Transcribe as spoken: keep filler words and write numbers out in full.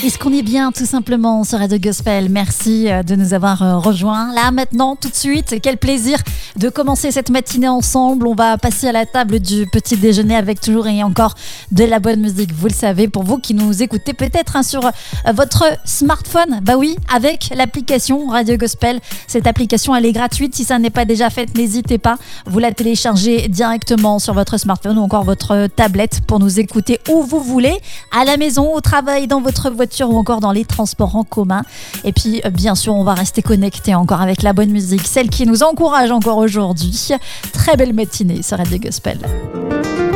Est-ce qu'on est bien tout simplement sur Radio Gospel? Merci de nous avoir rejoints. Là maintenant, tout de suite, quel plaisir de commencer cette matinée ensemble. On va passer à la table du petit déjeuner avec toujours et encore de la bonne musique. Vous le savez, pour vous qui nous écoutez peut-être hein, sur votre smartphone, bah oui, avec l'application Radio Gospel. Cette application, elle est gratuite. Si ça n'est pas déjà fait, n'hésitez pas. Vous la téléchargez directement sur votre smartphone ou encore votre tablette pour nous écouter où vous voulez, à la maison, au travail, dans votre voiture ou encore dans les transports en commun. Et puis, bien sûr, on va rester connecté encore avec la bonne musique, celle qui nous encourage encore aujourd'hui. Très belle matinée sur Radio Gospel.